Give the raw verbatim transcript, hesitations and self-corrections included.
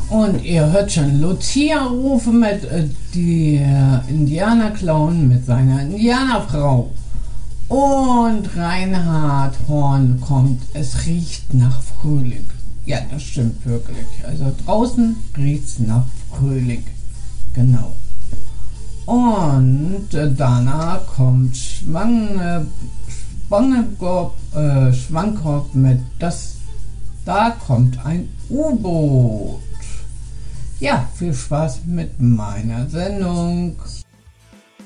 Und ihr hört schon Lucia rufen mit äh, der Indianerclown mit seiner Indianerfrau. Und Reinhard Horn kommt, es riecht nach Frühling. Ja, das stimmt wirklich. Also draußen riecht es nach Frühling. Genau. Und äh, danach kommt Schwang, äh, Schwangenkopf, äh, Schwankopf mit das. Da kommt ein U-Boot. Ja, viel Spaß mit meiner Sendung.